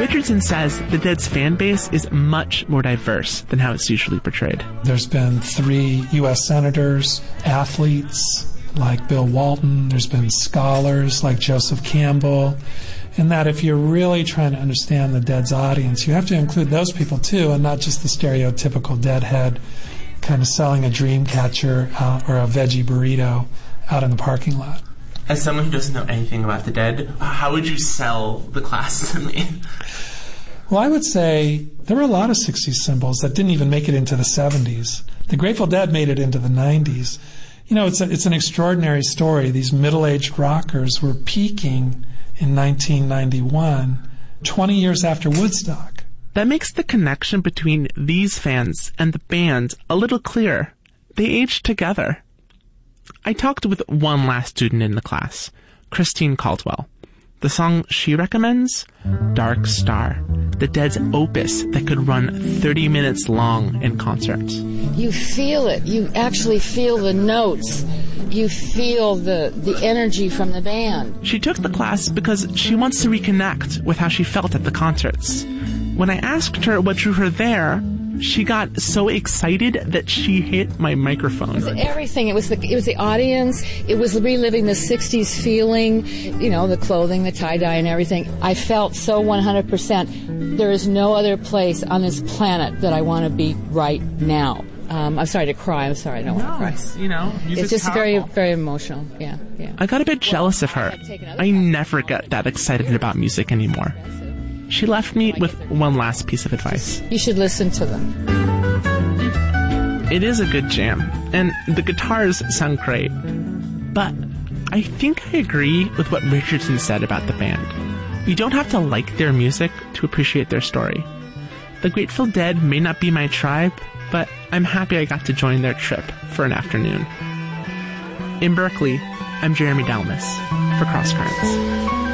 Richardson says the Dead's fan base is much more diverse than how it's usually portrayed. There's been 3 U.S. senators, athletes like Bill Walton, there's been scholars like Joseph Campbell, and that if you're really trying to understand the Dead's audience, you have to include those people too, and not just the stereotypical Deadhead kind of selling a dream catcher or a veggie burrito out in the parking lot. As someone who doesn't know anything about the Dead, how would you sell the class to me? Well, I would say there were a lot of 60s symbols that didn't even make it into the 70s. The Grateful Dead made it into the 90s. You know, it's an extraordinary story. These middle-aged rockers were peaking in 1991, 20 years after Woodstock. That makes the connection between these fans and the band a little clearer. They aged together. I talked with one last student in the class, Christine Caldwell. The song she recommends? Dark Star, the Dead's opus that could run 30 minutes long in concerts. You feel it. You actually feel the notes. You feel the energy from the band. She took the class because she wants to reconnect with how she felt at the concerts. When I asked her what drew her there, she got so excited that she hit my microphone. It was everything. It was the audience. It was reliving the 60s feeling, you know, the clothing, the tie-dye and everything. I felt so 100%. There is no other place on this planet that I want to be right now. I'm sorry to cry. I'm sorry. I don't want to cry. You know, it's just powerful. very, very emotional. Yeah. I got a bit jealous of her. I never get that excited about music anymore. She left me with one last piece of advice. You should listen to them. It is a good jam, and the guitars sound great. But I think I agree with what Richardson said about the band. You don't have to like their music to appreciate their story. The Grateful Dead may not be my tribe, but I'm happy I got to join their trip for an afternoon. In Berkeley, I'm Jeremy Dalmas for Cross Currents.